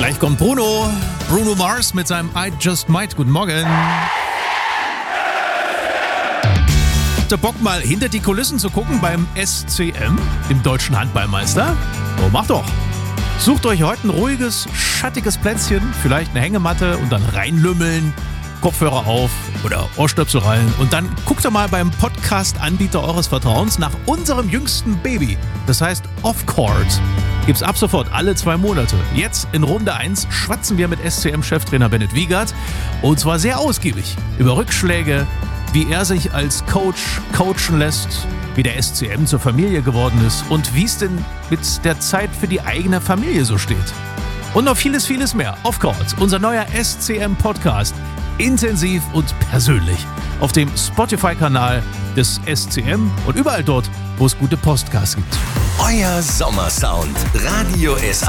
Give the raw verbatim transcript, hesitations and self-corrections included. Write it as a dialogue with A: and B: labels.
A: Gleich kommt Bruno. Bruno Mars mit seinem I Just Might. Guten Morgen. Habt ihr Bock, mal hinter die Kulissen zu gucken beim S C M, dem Deutschen Handballmeister? Oh, macht doch. Sucht euch heute ein ruhiges, schattiges Plätzchen, vielleicht eine Hängematte und dann reinlümmeln, Kopfhörer auf oder Ohrstöpsel rein und dann guckt ihr mal beim Podcast-Anbieter eures Vertrauens nach unserem jüngsten Baby. Das heißt Off Court. Gibt's ab sofort alle zwei Monate. Jetzt in Runde eins schwatzen wir mit S C M-Cheftrainer Bennett Wiegert und zwar sehr ausgiebig über Rückschläge, wie er sich als Coach coachen lässt, wie der S C M zur Familie geworden ist und wie es denn mit der Zeit für die eigene Familie so steht. Und noch vieles, vieles mehr. Off Court, unser neuer S C M-Podcast. Intensiv und persönlich. Auf dem Spotify-Kanal des S C M und überall dort, wo es gute Podcasts gibt.
B: Euer Sommersound. Radio S